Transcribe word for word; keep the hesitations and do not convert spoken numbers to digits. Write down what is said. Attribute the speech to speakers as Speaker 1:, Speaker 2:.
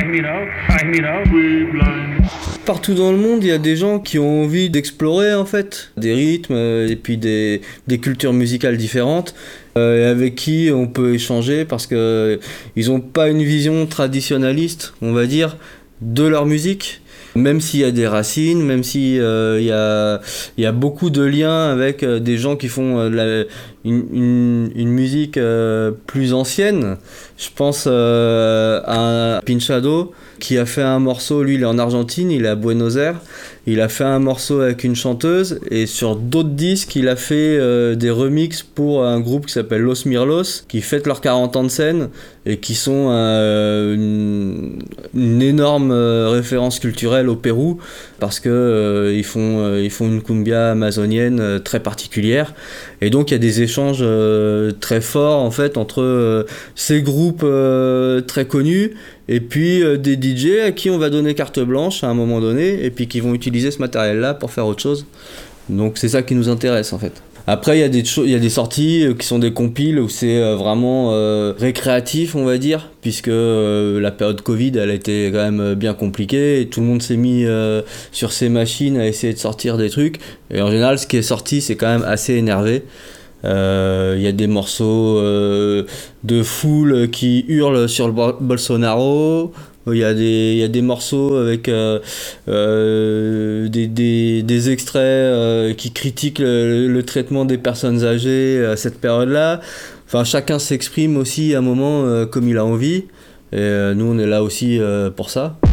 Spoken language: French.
Speaker 1: Partout dans le monde, il y a des gens qui ont envie d'explorer en fait des rythmes euh, et puis des, des cultures musicales différentes euh, et avec qui on peut échanger parce que euh, ils n'ont pas une vision traditionnaliste, on va dire, de leur musique. Même s'il y a des racines, même s'il euh, y, a, y a beaucoup de liens avec euh, des gens qui font euh, la, une, une, une musique euh, plus ancienne. Je pense euh, à Pinchado qui a fait un morceau, lui il est en Argentine, il est à Buenos Aires, il a fait un morceau avec une chanteuse et sur d'autres disques il a fait euh, des remixes pour un groupe qui s'appelle Los Mirlos qui fête leurs quarante ans de scène et qui sont euh, une, une énorme euh, référence culturelle au Pérou parce que euh, ils font euh, ils font une cumbia amazonienne euh, très particulière et donc il y a des échanges euh, très forts en fait entre euh, ces groupes euh, très connus et puis euh, des D J à qui on va donner carte blanche à un moment donné et puis qui vont utiliser ce matériel là pour faire autre chose. Donc c'est ça qui nous intéresse en fait. Après, il y a des cho- il y a des sorties euh, qui sont des compiles où c'est euh, vraiment euh, récréatif, on va dire, puisque euh, la période Covid, elle a été quand même euh, bien compliquée et tout le monde s'est mis euh, sur ses machines à essayer de sortir des trucs. Et en général, ce qui est sorti, c'est quand même assez énervé. Il euh, y a des morceaux euh, de foule qui hurlent sur le Bo- Bolsonaro. Il y a des, il y a des morceaux avec euh, euh, des, des, des extraits euh, qui critiquent le, le traitement des personnes âgées à cette période-là. Enfin, chacun s'exprime aussi à un moment euh, comme il a envie. Et euh, nous, on est là aussi euh, pour ça.